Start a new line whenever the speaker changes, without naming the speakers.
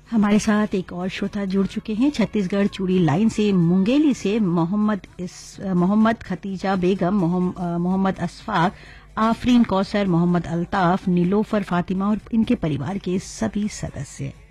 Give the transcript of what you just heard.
हमारे साथ एक और श्रोता जुड़ चुके हैं छत्तीसगढ़ चूड़ी लाइन से, मुंगेली से मोहम्मद खतीजा बेगम, मोहम्मद अशफाक, आफरीन कौसर, मोहम्मद अल्ताफ, नीलोफर फातिमा और इनके परिवार के सभी सदस्य।